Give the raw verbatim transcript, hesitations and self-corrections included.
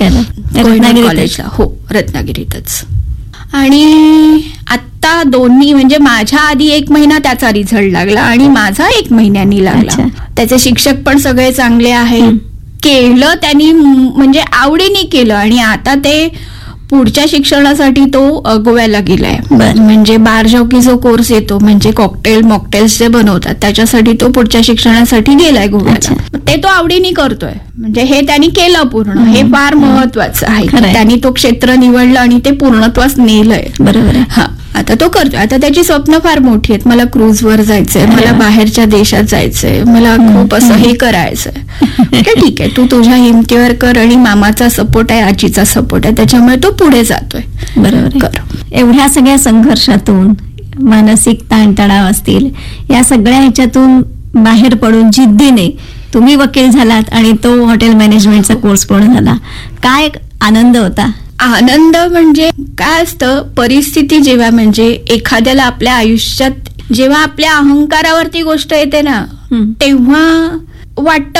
कोहिनूर कॉलेजला. हो, रत्नागिरीतच. आणि आता दोन्ही म्हणजे माझ्या आधी एक महिना त्याचा रिझल्ट लागला आणि माझा एक महिन्यानी लागला. त्याचे शिक्षक पण सगळे चांगले आहेत. केलं त्यांनी म्हणजे आवडीने केलं आणि आता ते पुढच्या शिक्षणासाठी तो गोव्याला गेलाय. म्हणजे बार जॉकी जो कोर्स येतो म्हणजे कॉकटेल मॉकटेल्स जे बनवतात त्याच्यासाठी तो पुढच्या शिक्षणासाठी गेलाय गोव्याला. ते तो आवडीने करतोय. म्हणजे हे त्यांनी केलं पूर्ण. हे फार महत्वाचं आहे. त्यांनी तो क्षेत्र निवडलं आणि ते पूर्णत्वास नेलंय. बरोबर. हा, आता तो करतोय. आता त्याची स्वप्न फार मोठी आहेत. मला क्रूजवर जायचंय, मला बाहेरच्या देशात जायचंय, मला खूप असं हे करायचंय. ठीक आहे, तू तुझ्या हिमतीवर कर आणि मामाचा सपोर्ट आहे, आजीचा सपोर्ट आहे, त्याच्यामुळे तो पुढे जातोय. बरोबर. कर. एवढ्या सगळ्या संघर्षातून, मानसिक ताणतणाव असतील, या सगळ्या ह्याच्यातून बाहेर पडून जिद्दीने तुम्ही वकील झालात आणि तो हॉटेल मॅनेजमेंटचा कोर्स पूर्ण झाला. काय आनंद होता? आनंद म्हणजे काय असतं, परिस्थिती जेव्हा म्हणजे एखाद्याला आपल्या आयुष्यात जेव्हा आपल्या अहंकारावरती गोष्ट येते ना, तेव्हा वाटतं